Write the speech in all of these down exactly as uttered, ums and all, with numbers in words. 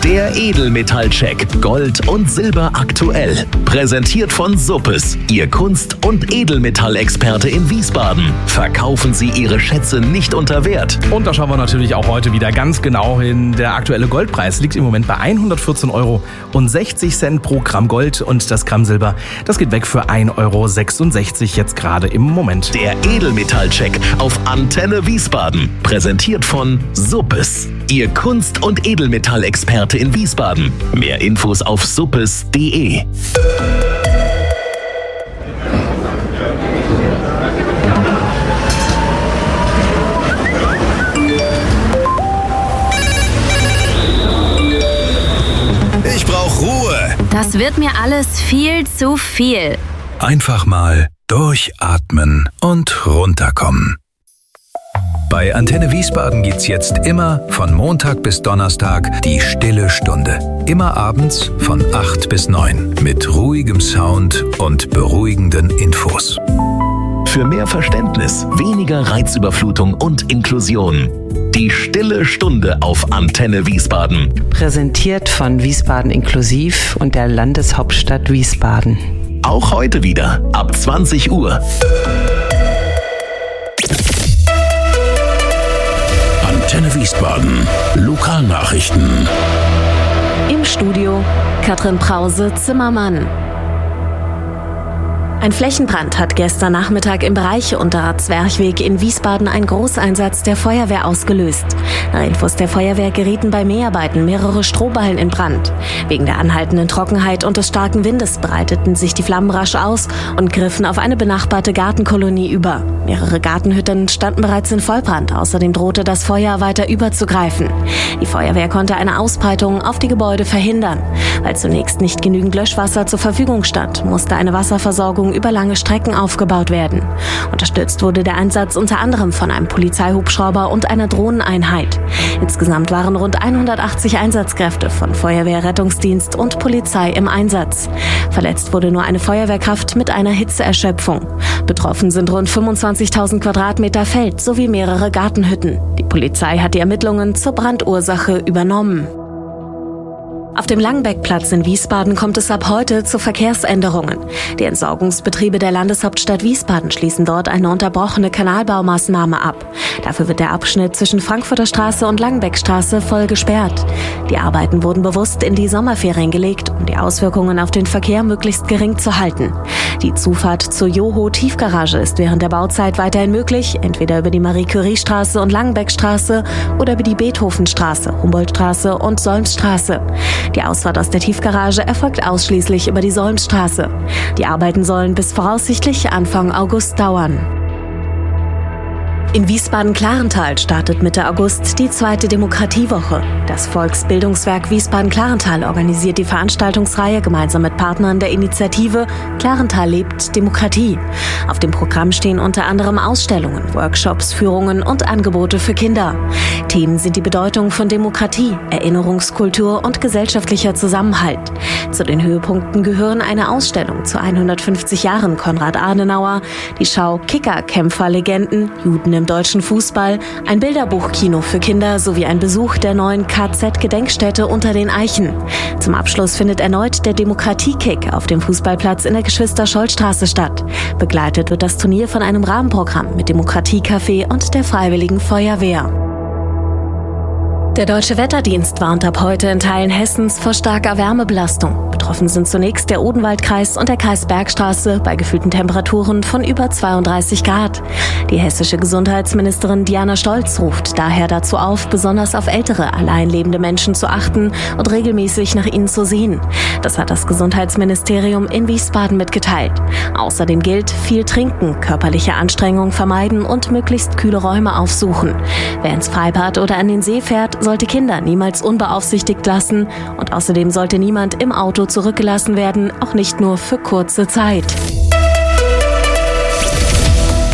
Der Edelmetallcheck Gold und Silber aktuell. Präsentiert von Suppes, Ihr Kunst- und Edelmetallexperte in Wiesbaden. Verkaufen Sie Ihre Schätze nicht unter Wert. Und da schauen wir natürlich auch heute wieder ganz genau hin. Der aktuelle Goldpreis liegt im Moment bei hundertvierzehn Euro und sechzig Cent pro Gramm Gold. Und das Gramm Silber, das geht weg für ein Euro sechsundsechzig jetzt gerade im Moment. Der Edelmetallcheck auf Antenne Wiesbaden. Präsentiert von Suppes, Ihr Kunst- und Edelmetallexperte in Wiesbaden. Mehr Infos auf suppes punkt de. Ich brauche Ruhe. Das wird mir alles viel zu viel. Einfach mal durchatmen und runterkommen. Bei Antenne Wiesbaden gibt's jetzt immer von Montag bis Donnerstag die Stille Stunde. Immer abends von acht bis neun mit ruhigem Sound und beruhigenden Infos. Für mehr Verständnis, weniger Reizüberflutung und Inklusion. Die Stille Stunde auf Antenne Wiesbaden. Präsentiert von Wiesbaden Inklusiv und der Landeshauptstadt Wiesbaden. Auch heute wieder ab zwanzig Uhr. Antenne Wiesbaden. Lokalnachrichten. Im Studio Katrin Prause-Zimmermann. Ein Flächenbrand hat gestern Nachmittag im Bereich Unterer Zwerchweg in Wiesbaden einen Großeinsatz der Feuerwehr ausgelöst. Nach Infos der Feuerwehr gerieten bei Mäharbeiten mehrere Strohballen in Brand. Wegen der anhaltenden Trockenheit und des starken Windes breiteten sich die Flammen rasch aus und griffen auf eine benachbarte Gartenkolonie über. Mehrere Gartenhütten standen bereits in Vollbrand. Außerdem drohte das Feuer weiter überzugreifen. Die Feuerwehr konnte eine Ausbreitung auf die Gebäude verhindern. Weil zunächst nicht genügend Löschwasser zur Verfügung stand, musste eine Wasserversorgung über lange Strecken aufgebaut werden. Unterstützt wurde der Einsatz unter anderem von einem Polizeihubschrauber und einer Drohneneinheit. Insgesamt waren rund hundertachtzig Einsatzkräfte von Feuerwehr, Rettungsdienst und Polizei im Einsatz. Verletzt wurde nur eine Feuerwehrkraft mit einer Hitzeerschöpfung. Betroffen sind rund fünfundzwanzigtausend Quadratmeter Feld sowie mehrere Gartenhütten. Die Polizei hat die Ermittlungen zur Brandursache übernommen. Auf dem Langbeckplatz in Wiesbaden kommt es ab heute zu Verkehrsänderungen. Die Entsorgungsbetriebe der Landeshauptstadt Wiesbaden schließen dort eine unterbrochene Kanalbaumaßnahme ab. Dafür wird der Abschnitt zwischen Frankfurter Straße und Langbeckstraße voll gesperrt. Die Arbeiten wurden bewusst in die Sommerferien gelegt, um die Auswirkungen auf den Verkehr möglichst gering zu halten. Die Zufahrt zur Joho-Tiefgarage ist während der Bauzeit weiterhin möglich, entweder über die Marie-Curie-Straße und Langenbeckstraße oder über die Beethovenstraße, Humboldtstraße und Solmstraße. Die Ausfahrt aus der Tiefgarage erfolgt ausschließlich über die Solmstraße. Die Arbeiten sollen bis voraussichtlich Anfang August dauern. In Wiesbaden-Klarenthal startet Mitte August die zweite Demokratiewoche. Das Volksbildungswerk Wiesbaden-Klarenthal organisiert die Veranstaltungsreihe gemeinsam mit Partnern der Initiative Klarenthal lebt Demokratie. Auf dem Programm stehen unter anderem Ausstellungen, Workshops, Führungen und Angebote für Kinder. Themen sind die Bedeutung von Demokratie, Erinnerungskultur und gesellschaftlicher Zusammenhalt. Zu den Höhepunkten gehören eine Ausstellung zu hundertfünfzig Jahren Konrad Adenauer, die Schau Kicker-Kämpfer-Legenden, Juden im deutschen Fußball, ein Bilderbuchkino für Kinder sowie ein Besuch der neuen K Z-Gedenkstätte unter den Eichen. Zum Abschluss findet erneut der Demokratiekick auf dem Fußballplatz in der Geschwister-Scholl-Straße statt. Begleitet wird das Turnier von einem Rahmenprogramm mit Demokratiecafé und der Freiwilligen Feuerwehr. Der Deutsche Wetterdienst warnt ab heute in Teilen Hessens vor starker Wärmebelastung. Betroffen sind zunächst der Odenwaldkreis und der Kreis Bergstraße bei gefühlten Temperaturen von über zweiunddreißig Grad. Die hessische Gesundheitsministerin Diana Stolz ruft daher dazu auf, besonders auf ältere, allein lebende Menschen zu achten und regelmäßig nach ihnen zu sehen. Das hat das Gesundheitsministerium in Wiesbaden mitgeteilt. Außerdem gilt, viel trinken, körperliche Anstrengung vermeiden und möglichst kühle Räume aufsuchen. Wer ins Freibad oder an den See fährt, sollte Kinder niemals unbeaufsichtigt lassen und außerdem sollte niemand im Auto zurückgelassen werden, auch nicht nur für kurze Zeit.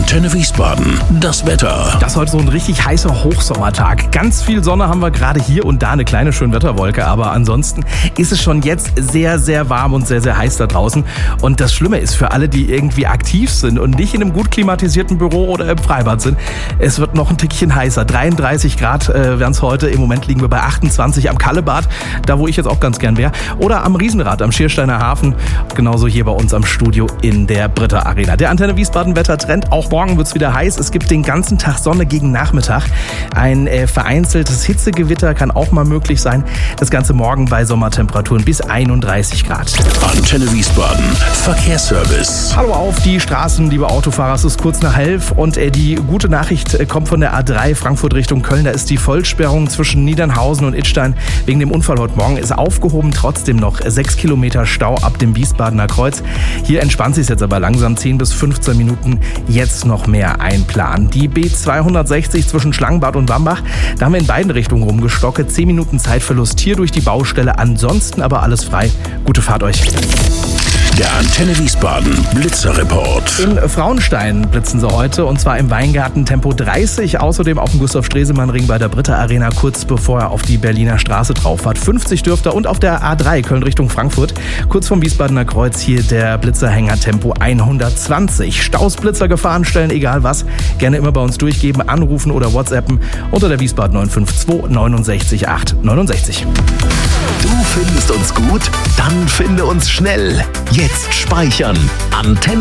Antenne Wiesbaden, das Wetter. Das ist heute so ein richtig heißer Hochsommertag. Ganz viel Sonne haben wir gerade hier und da, eine kleine Schönwetterwolke. Aber ansonsten ist es schon jetzt sehr, sehr warm und sehr, sehr heiß da draußen. Und das Schlimme ist für alle, die irgendwie aktiv sind und nicht in einem gut klimatisierten Büro oder im Freibad sind, es wird noch ein Tickchen heißer. dreiunddreißig Grad äh, werden es heute. Im Moment liegen wir bei achtundzwanzig am Kallebad, da wo ich jetzt auch ganz gern wäre. Oder am Riesenrad am Schiersteiner Hafen. Genauso hier bei uns am Studio in der Britta Arena. Der Antenne Wiesbaden Wettertrend. Auch morgen wird es wieder heiß. Es gibt den ganzen Tag Sonne gegen Nachmittag. Ein äh, vereinzeltes Hitzegewitter kann auch mal möglich sein. Das Ganze morgen bei Sommertemperaturen bis einunddreißig Grad. Antenne Wiesbaden, Verkehrsservice. Hallo auf die Straßen, liebe Autofahrer. Es ist kurz nach elf und äh, die gute Nachricht äh, kommt von der A drei Frankfurt Richtung Köln. Da ist die Vollsperrung zwischen Niedernhausen und Idstein wegen dem Unfall heute Morgen ist aufgehoben. Trotzdem noch sechs Kilometer Stau ab dem Wiesbadener Kreuz. Hier entspannt sich jetzt aber langsam zehn bis fünfzehn Minuten. Jetzt noch mehr einplanen. Die B zweihundertsechzig zwischen Schlangenbad und Wambach, da haben wir in beiden Richtungen rumgestockt. zehn Minuten Zeitverlust hier durch die Baustelle. Ansonsten aber alles frei. Gute Fahrt euch. Der Antenne Wiesbaden Blitzerreport. In Frauenstein blitzen sie heute und zwar im Weingarten Tempo dreißig. Außerdem auf dem Gustav-Stresemann-Ring bei der Britta Arena kurz bevor er auf die Berliner Straße drauf fährt. fünfzig dürfte und auf der A drei Köln Richtung Frankfurt. Kurz vom Wiesbadener Kreuz hier der Blitzerhänger Tempo hundertzwanzig. Staus, Blitzer, Gefahrenstellen, egal was. Gerne immer bei uns durchgeben, anrufen oder WhatsAppen unter der Wiesbaden neun fünf zwei neun sechs acht neun sechs. Du findest uns gut? Dann finde uns schnell. Jetzt speichern. Antenne